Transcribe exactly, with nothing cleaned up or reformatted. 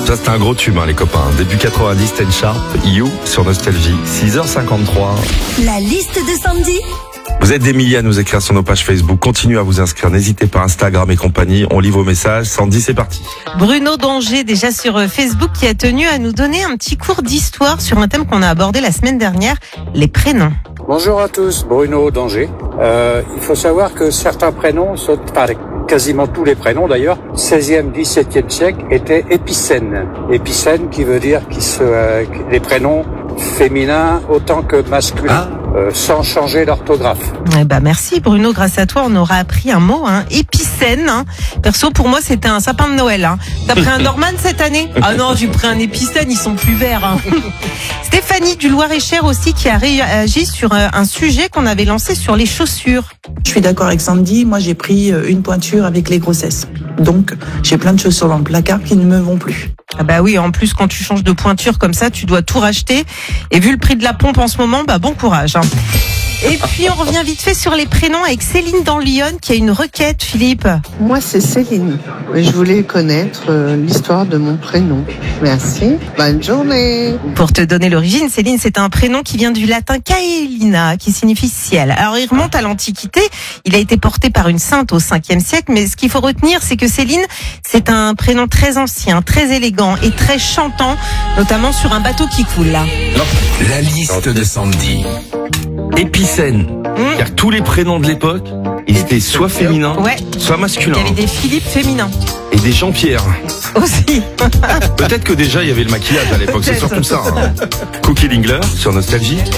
Ça c'est un gros tube hein, les copains. Début quatre-vingt-dix, Ten Sharp, You sur Nostalgie. six heures cinquante-trois. La liste de Sandy. Vous êtes des milliers à nous écrire sur nos pages Facebook. Continuez à vous inscrire. N'hésitez pas, Instagram et compagnie. On lit vos messages. Sandy, c'est parti. Bruno d'Angers, déjà sur Facebook, qui a tenu à nous donner un petit cours d'histoire sur un thème qu'on a abordé la semaine dernière, les prénoms. Bonjour à tous, Bruno d'Angers. Euh, il faut savoir que certains prénoms sont, enfin, quasiment tous les prénoms d'ailleurs, seizième, dix-septième siècle, étaient épicènes. Épicènes qui veut dire qui se, euh, les prénoms féminins autant que masculins. Ah. Euh, sans changer l'orthographe. Eh ben merci Bruno, grâce à toi on aura appris un mot, hein, épicène. Hein. Perso pour moi c'était un sapin de Noël. Hein. T'as pris un Norman cette année? Ah non, j'ai pris un épicène, ils sont plus verts. Hein. Stéphanie du Loir-et-Cher aussi qui a réagi sur un sujet qu'on avait lancé sur les chaussures. Je suis d'accord avec Sandy, moi j'ai pris une pointure avec les grossesses. Donc j'ai plein de chaussures dans le placard qui ne me vont plus. Ah bah oui, en plus quand tu changes de pointure comme ça, tu dois tout racheter. Et vu le prix de la pompe en ce moment, bah bon courage. Hein. Et puis on revient vite fait sur les prénoms avec Céline dans Lyon qui a une requête, Philippe. Moi c'est Céline. Je voulais connaître euh, l'histoire de mon prénom. Merci. Bonne journée. Pour te donner l'origine, Céline, c'est un prénom qui vient du latin Caelina, qui signifie ciel. Alors il remonte à l'Antiquité. Il a été porté par une sainte au cinquième siècle. Mais ce qu'il faut retenir, c'est que Céline, c'est un prénom très ancien, très élégant et très chantant, notamment sur un bateau qui coule là. La liste de Sandy. Épicène. Mmh. Car tous les prénoms de l'époque, ils étaient soit féminins, ouais. soit masculins. Il y avait des Philippe féminins. Et des Jean-Pierre. Aussi. Peut-être que déjà il y avait le maquillage à l'époque, c'est surtout ça. Hein. Cookie Dingler sur Nostalgie.